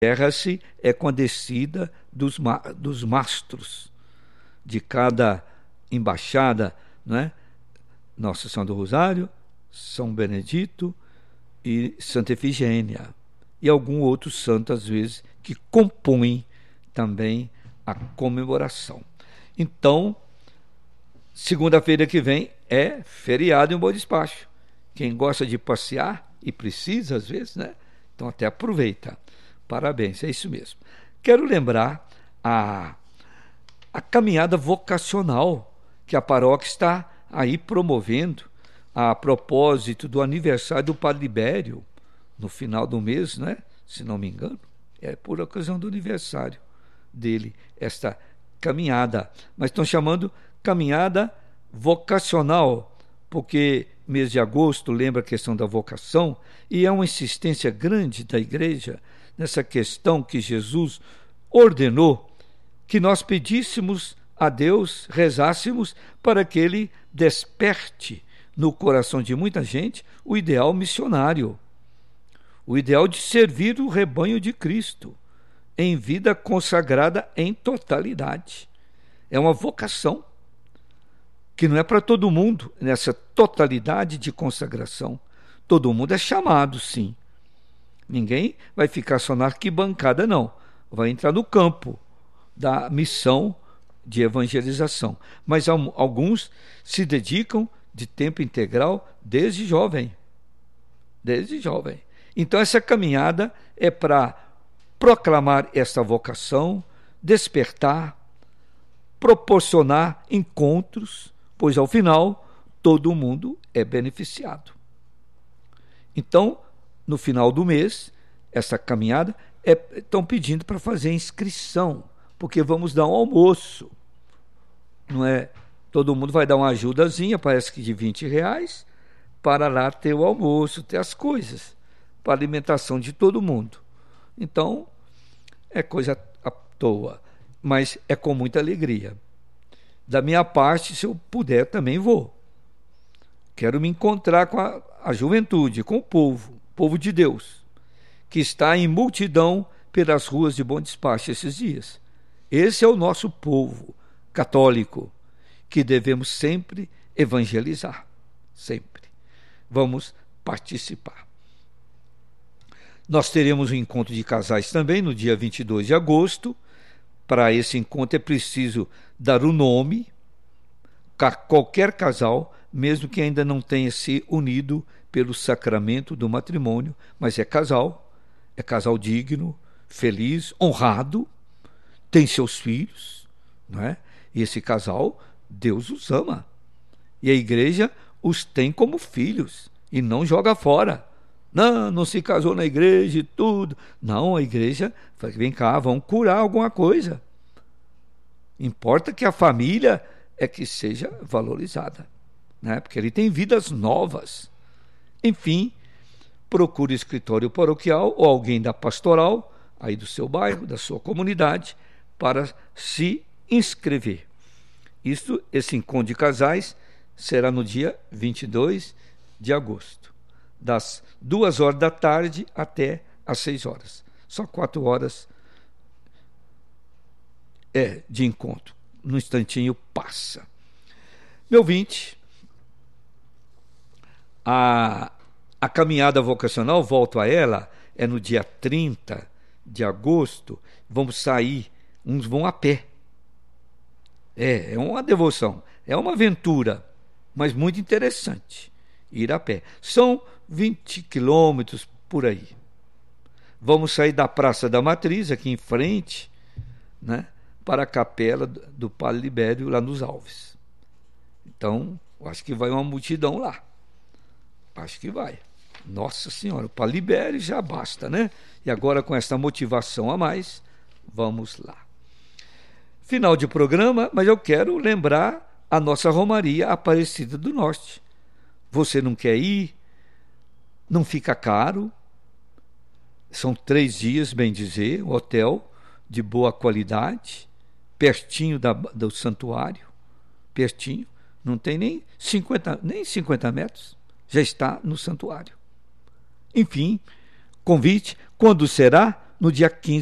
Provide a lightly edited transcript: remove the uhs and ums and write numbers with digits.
Erra-se é com a descida dos mastros de cada embaixada, não é? Nossa Senhora do Rosário, São Benedito e Santa Efigênia. E algum outro santo, às vezes, que compõem também a comemoração. Então, segunda-feira que vem é feriado em Bom Despacho. Quem gosta de passear, e precisa às vezes, né? Então até aproveita. Parabéns, é isso mesmo. Quero lembrar a caminhada vocacional que a paróquia está aí promovendo a propósito do aniversário do Padre Libério, no final do mês, né? Se não me engano, é por ocasião do aniversário dele, esta caminhada. Mas estão chamando caminhada vocacional, porque mês de agosto lembra a questão da vocação, e é uma insistência grande da igreja nessa questão que Jesus ordenou que nós pedíssemos a Deus, rezássemos para que Ele desperte no coração de muita gente o ideal missionário, o ideal de servir o rebanho de Cristo em vida consagrada em totalidade. É uma vocação que não é para todo mundo, nessa totalidade de consagração. Todo mundo é chamado, sim. Ninguém vai ficar só na arquibancada, não. Vai entrar no campo da missão de evangelização. Mas alguns se dedicam de tempo integral desde jovem. Desde jovem. Então essa caminhada é para proclamar essa vocação, despertar, proporcionar encontros, pois ao final todo mundo é beneficiado. Então, no final do mês, essa caminhada, estão pedindo para fazer inscrição, porque vamos dar um almoço. Não é? Todo mundo vai dar uma ajudazinha, parece que de R$ 20, para lá ter o almoço, ter as coisas, para a alimentação de todo mundo. Então, é coisa à toa, mas é com muita alegria. Da minha parte, se eu puder, também vou. Quero me encontrar com a juventude, com o povo de Deus, que está em multidão pelas ruas de Bom Despacho esses dias. Esse é o nosso povo católico, que devemos sempre evangelizar. Sempre. Vamos participar. Nós teremos um encontro de casais também no dia 22 de agosto. Para esse encontro é preciso dar o nome a qualquer casal, mesmo que ainda não tenha se unido pelo sacramento do matrimônio, mas é casal digno, feliz, honrado, tem seus filhos, não é? E esse casal, Deus os ama. E a igreja os tem como filhos e não joga fora. Não se casou na igreja e tudo. Não, a igreja fala, vem cá, vamos curar alguma coisa. Importa que a família é que seja valorizada, né? Porque ele tem vidas novas. Enfim, procure o escritório paroquial ou alguém da pastoral, aí do seu bairro, da sua comunidade, para se inscrever. Esse encontro de casais será no dia 22 de agosto, das 2h da tarde até às 6h. Só 4 horas de encontro. No instantinho passa. Meu ouvinte, a caminhada vocacional, volto a ela, é no dia 30 de agosto. Vamos sair, uns vão a pé. É uma devoção, é uma aventura, mas muito interessante ir a pé. São 20 quilômetros por aí. Vamos sair da Praça da Matriz, aqui em frente, né, para a capela do Padre Libério, lá nos Alves. Então, acho que vai uma multidão lá. Acho que vai. Nossa Senhora, o Padre Libério já basta, né? E agora, com essa motivação a mais, vamos lá. Final de programa, mas eu quero lembrar a nossa Romaria Aparecida do Norte. Você não quer ir? Não fica caro. São 3 dias, bem dizer, um hotel de boa qualidade, pertinho do santuário, pertinho, não tem nem 50 metros, já está no santuário. Enfim, convite, quando será? no dia 15